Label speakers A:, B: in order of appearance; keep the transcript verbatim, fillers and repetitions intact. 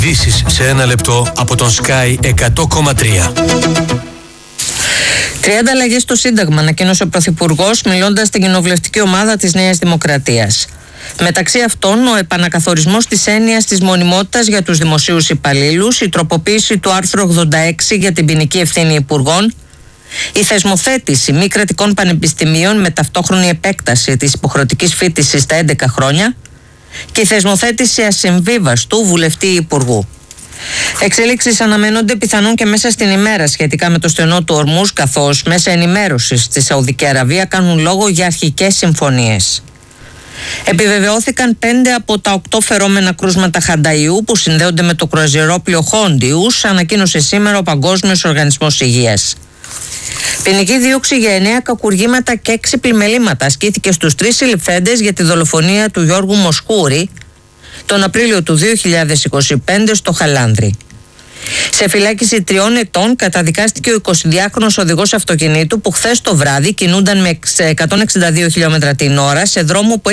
A: Ειδήσεις σε ένα λεπτό από τον Sky εκατό κόμμα τρία.
B: τριάντα αλλαγές στο Σύνταγμα, ανακοίνωσε ο Πρωθυπουργός μιλώντας στην κοινοβουλευτική ομάδα της Νέας Δημοκρατίας. Μεταξύ αυτών, ο επανακαθορισμός της έννοιας της μονιμότητας για τους δημοσίους υπαλλήλους, η τροποποίηση του άρθρου ογδόντα έξι για την ποινική ευθύνη υπουργών, η θεσμοθέτηση μη κρατικών πανεπιστημίων με ταυτόχρονη επέκταση της υποχρεωτικής φοιτησης στα έντεκα χρόνια και η θεσμοθέτηση ασυμβίβαστου βουλευτή υπουργού. Εξελίξεις αναμένονται πιθανόν και μέσα στην ημέρα σχετικά με το στενό του Ορμούζ, καθώς μέσα ενημέρωσης στη Σαουδική Αραβία κάνουν λόγο για αρχικές συμφωνίες. Επιβεβαιώθηκαν πέντε από τα οκτώ φερόμενα κρούσματα χανταϊού που συνδέονται με το κρουαζιερόπλοιο Χόντιους, ανακοίνωσε σήμερα ο Παγκόσμιος Οργανισμός Υγείας. Ποινική δίωξη για εννέα κακουργήματα και έξι πλημελήματα ασκήθηκε στους τρεις συλληφθέντες για τη δολοφονία του Γιώργου Μοσχούρη τον Απρίλιο του δύο χιλιάδες είκοσι πέντε στο Χαλάνδρι. Σε φυλάκιση τριών ετών καταδικάστηκε ο εικοσιδυάχρονος οδηγός αυτοκινήτου που χθες το βράδυ κινούνταν με εκατόν εξήντα δύο χιλιόμετρα την ώρα σε δρόμο που